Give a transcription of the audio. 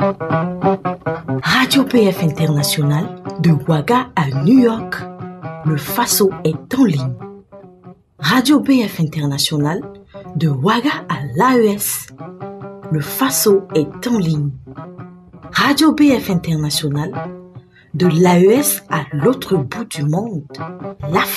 Radio PF International, de Ouaga à New York, le Faso est en ligne. Radio PF International, de Ouaga à l'AES, le Faso est en ligne. Radio PF International, de l'AES à l'autre bout du monde, l'Afrique.